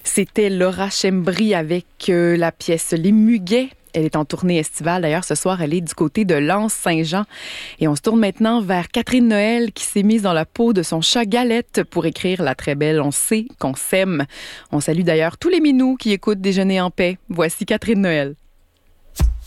C'était Laura Chembry avec la pièce Les Muguets. Elle est en tournée estivale. D'ailleurs, ce soir, elle est du côté de Lens-Saint-Jean. Et on se tourne maintenant vers Catherine Noël qui s'est mise dans la peau de son chat Galette pour écrire la très belle On sait qu'on s'aime. On salue d'ailleurs tous les minous qui écoutent Déjeuner en paix. Voici Catherine Noël.